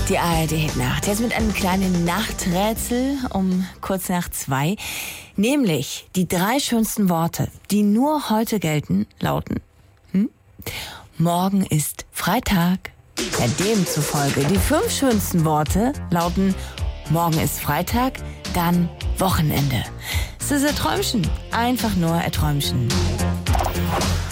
Die ARD-Nacht. Jetzt mit einem kleinen Nachträtsel um kurz nach 2. Nämlich die 3 schönsten Worte, die nur heute gelten, lauten: Morgen ist Freitag. Ja, demzufolge die 5 schönsten Worte lauten: Morgen ist Freitag, dann Wochenende. Es ist Erträumchen. Einfach nur Erträumchen.